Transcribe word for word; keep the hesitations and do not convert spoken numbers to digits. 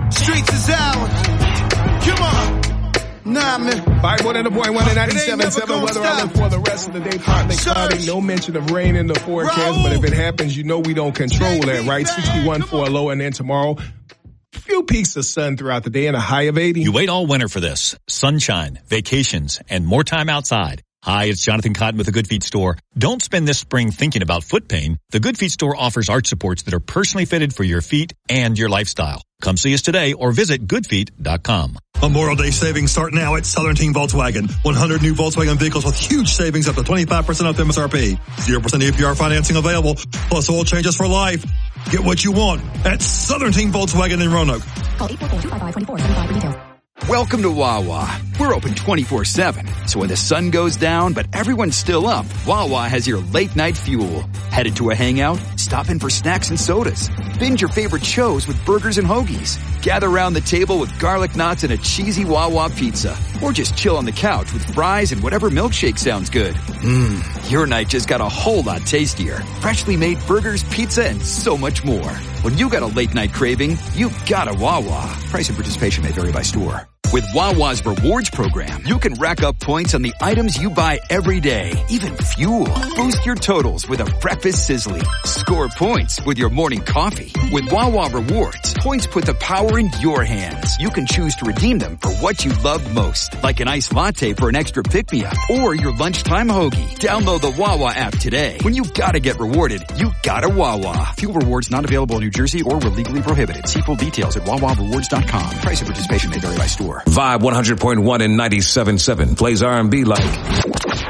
Streets is ours. Come on. Nah, man. Five one and a boy, one and ninety-seven seven. Weather outlook for the rest of the day. Partly cloudy. No mention of rain in the forecast, Raul. But if it happens, you know we don't control that, right? sixty-one for a low, and then tomorrow, few peaks of sun throughout the day and a high of eighty. You wait all winter for this. Sunshine, vacations, and more time outside. Hi, it's Jonathan Cotton with the Good Feet Store. Don't spend this spring thinking about foot pain. The Good Feet Store offers arch supports that are personally fitted for your feet and your lifestyle. Come see us today or visit good feet dot com. Memorial Day savings start now at Southern Team Volkswagen. one hundred new Volkswagen vehicles with huge savings up to twenty-five percent off M S R P. zero percent A P R financing available, plus oil changes for life. Get what you want at Southern Team Volkswagen in Roanoke. Call eight four four, two five five, two four seven five for details. Welcome to Wawa. We're open twenty-four seven, so when the sun goes down but everyone's still up, Wawa has your late night fuel. Headed to a hangout? Stop in for snacks and sodas. Binge your favorite shows with burgers and hoagies. Gather around the table with garlic knots and a cheesy Wawa pizza. Or just chill on the couch with fries and whatever milkshake sounds good. Mmm, your night just got a whole lot tastier. Freshly made burgers, pizza, and so much more. When you got a late night craving, you got a Wawa. Price and participation may vary by store. With Wawa's rewards program, you can rack up points on the items you buy every day, even fuel. Boost your totals with a breakfast sizzly. Score points with your morning coffee. With Wawa rewards, points put the power in your hands. You can choose to redeem them for what you love most, like an iced latte for an extra pick-me-up or your lunchtime hoagie. Download the Wawa app today. When you gotta get rewarded, you gotta Wawa. Fuel rewards not available in New Jersey or were legally prohibited. See full details at wawa rewards dot com. Price and participation may vary by store. Vibe one hundred point one and ninety-seven point seven plays R and B like